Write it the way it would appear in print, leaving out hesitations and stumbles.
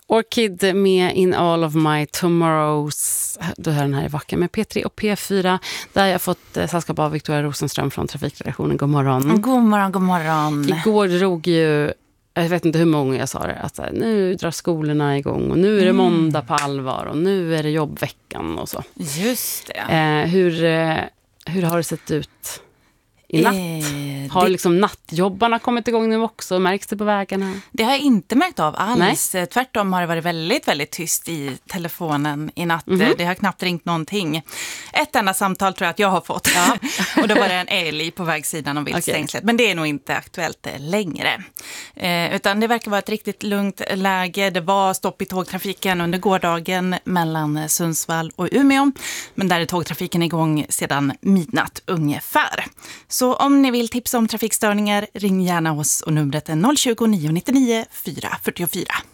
Orchid med In All of My Tomorrows. Du hör den här i Vacka med P3 och P4. Där jag fått sällskap av Victoria Rosenström från Trafikredaktionen. God morgon. God morgon, god morgon. Igår drog ju, jag vet inte hur många jag sa det, att nu drar skolorna igång och nu är det måndag på allvar och nu är det jobbveckan och så. Just det. Hur har det sett ut i natt? Har liksom nattjobbarna kommit igång nu också? Märks det på vägarna? Det har jag inte märkt av alls. Nej. Tvärtom har det varit väldigt, väldigt tyst i telefonen i natt. Det har knappt ringt någonting. Ett enda samtal tror jag att jag har fått. Ja. Och då var det en älg på vägsidan om viltstängslet. Okay. Men det är nog inte aktuellt längre. Utan det verkar vara ett riktigt lugnt läge. Det var stopp i tågtrafiken under gårdagen mellan Sundsvall och Umeå. Men där är tågtrafiken igång sedan midnatt ungefär. Så om ni vill tipsa om trafikstörningar, ring gärna oss och numret är 020 999 444.